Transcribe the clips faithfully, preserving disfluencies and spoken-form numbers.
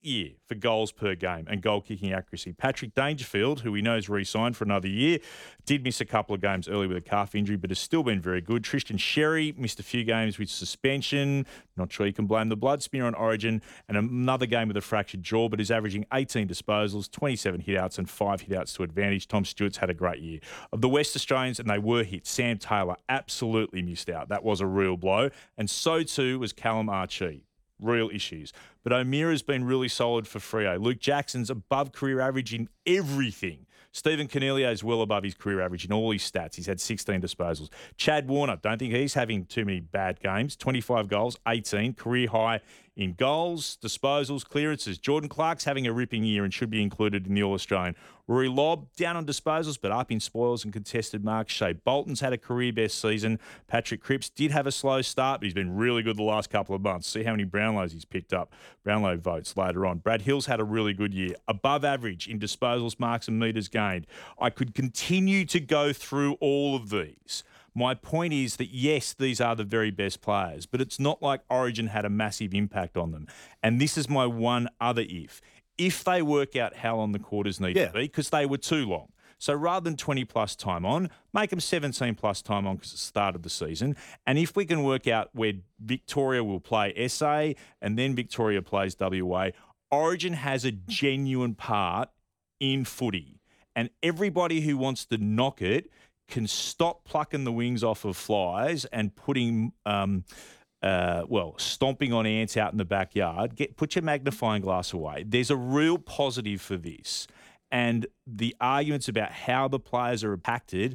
year for goals per game and goal-kicking accuracy. Patrick Dangerfield, who we know is re-signed for another year, did miss a couple of games early with a calf injury, but has still been very good. Tristan Sherry missed a few games with suspension. Not sure you can blame the blood smear on Origin. And another game with a fractured jaw, but is averaging eighteen disposals, twenty-seven hit-outs and five hit-outs to advantage. Tom Stewart's had a great year. Of the West Australians, and they were hit, Sam Taylor absolutely missed out. That was a real blow. And so too was Callum Archie. Real issues. But O'Meara's been really solid for Freo. Luke Jackson's above career average in everything. Stephen Cornelio's well above his career average in all his stats. He's had sixteen disposals. Chad Warner, don't think he's having too many bad games. twenty-five goals, eighteen, career high in goals, disposals, clearances. Jordan Clark's having a ripping year and should be included in the All-Australian. Rory Lobb, down on disposals, but up in spoils and contested marks. Shea Bolton's had a career best season. Patrick Cripps did have a slow start, but he's been really good the last couple of months. See how many Brownlows he's picked up. Brownlow votes later on. Brad Hill's had a really good year. Above average in disposals, marks and metres gained. I could continue to go through all of these. My point is that, yes, these are the very best players, but it's not like Origin had a massive impact on them. And this is my one other if. If they work out how long the quarters need Yeah. to be, because they were too long. So rather than twenty plus time on, make them seventeen plus time on because it's the start of the season. And if we can work out where Victoria will play S A and then Victoria plays W A, Origin has a genuine part in footy. And everybody who wants to knock it can stop plucking the wings off of flies and putting, um, uh, well, stomping on ants out in the backyard. Get Put your magnifying glass away. There's a real positive for this. And the arguments about how the players are impacted,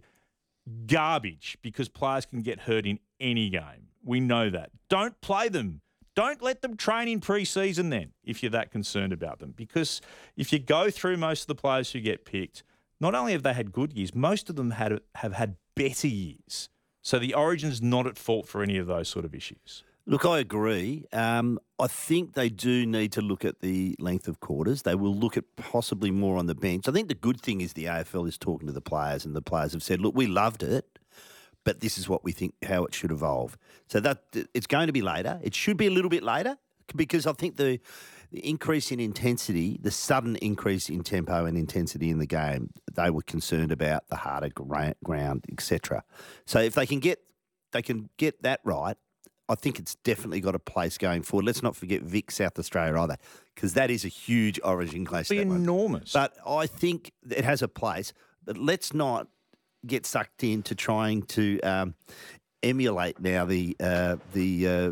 garbage, because players can get hurt in any game. We know that. Don't play them. Don't let them train in pre-season then, if you're that concerned about them. Because if you go through most of the players who get picked, not only have they had good years, most of them had have had better years. So the Origin's not at fault for any of those sort of issues. Look, I agree. Um, I think they do need to look at the length of quarters. They will look at possibly more on the bench. I think the good thing is the A F L is talking to the players, and the players have said, look, we loved it, but this is what we think how it should evolve. So that it's going to be later. It should be a little bit later because I think the, the increase in intensity, the sudden increase in tempo and intensity in the game, they were concerned about the harder gra- ground, et cetera. So if they can get they can get that right, I think it's definitely got a place going forward. Let's not forget Vic, South Australia either, because that is a huge Origin clash. It'd be that enormous. One. But I think it has a place. But let's not get sucked into trying to um, emulate now the uh, the uh,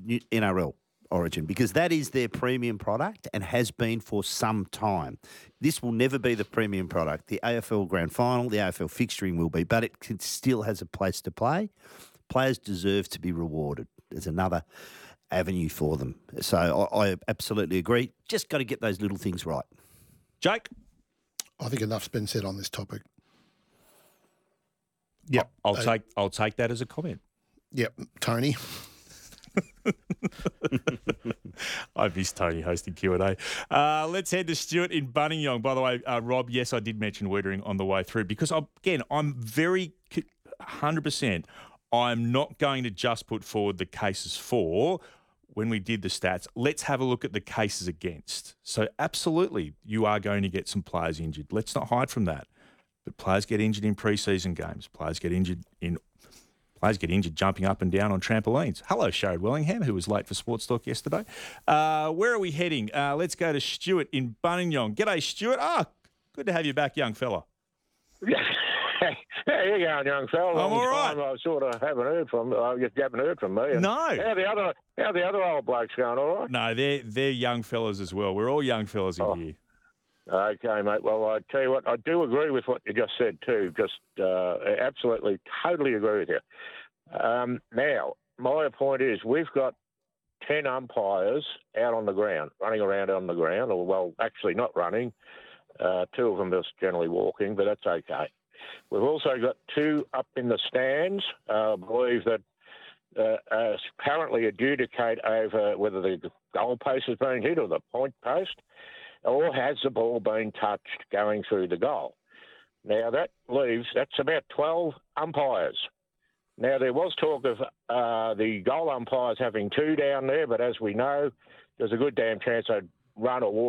N R L Origin, because that is their premium product and has been for some time. This will never be the premium product. The A F L Grand Final, the A F L fixturing will be, but it can, still has a place to play. Players deserve to be rewarded. There's another avenue for them. So I, I absolutely agree. Just got to get those little things right. Jake? I think enough's been said on this topic. Yep. I'll, I'll Uh, take I'll take that as a comment. Yep, Tony. I miss Tony hosting Q and A. Uh, let's head to Stuart in Buninyong. By the way, uh, Rob, yes, I did mention Wiedering on the way through because, again, I'm very one hundred percent I'm not going to just put forward the cases for when we did the stats. Let's have a look at the cases against. So, absolutely, you are going to get some players injured. Let's not hide from that. But players get injured in pre-season games. Players get injured in players get injured jumping up and down on trampolines. Hello, Sharad Wellingham, who was late for Sports Talk yesterday. Uh, where are we heading? Uh, let's go to Stuart in Buninyong. G'day, Stuart. Ah, good to have you back, young fella. How you going, young fella? I'm all right. I sort of haven't heard from. I just haven't heard from me. And No. How the other? How the other old blokes going? All right. No, they're they're young fellas as well. We're all young fellas in Oh. here. Okay, mate. Well, I tell you what, I do agree with what you just said too. Just uh, absolutely, totally agree with you. Um, now, my point is, we've got ten umpires out on the ground, running around on the ground, or well, actually not running. Uh, two of them just generally walking, but that's okay. We've also got two up in the stands. Uh, I believe that uh, uh, apparently adjudicate over whether the goal post has been hit or the point post, or has the ball been touched going through the goal. Now, that leaves, that's about twelve umpires. Now, there was talk of uh, the goal umpires having two down there, but as we know, there's a good damn chance they'd run or